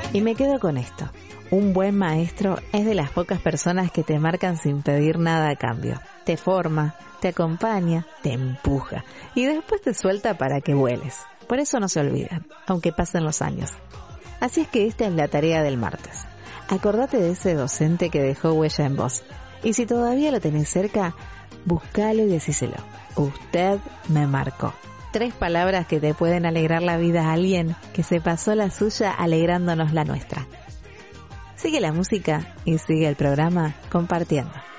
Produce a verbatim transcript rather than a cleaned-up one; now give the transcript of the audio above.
Y me quedo con esto. Un buen maestro es de las pocas personas que te marcan sin pedir nada a cambio. Te forma, te acompaña, te empuja y después te suelta para que vueles. Por eso no se olvidan, aunque pasen los años. Así es que esta es la tarea del martes. Acordate de ese docente que dejó huella en vos. Y si todavía lo tenés cerca, búscalo y decíselo. Usted me marcó. Tres palabras que te pueden alegrar la vida a alguien que se pasó la suya alegrándonos la nuestra. Sigue la música y sigue el programa compartiendo.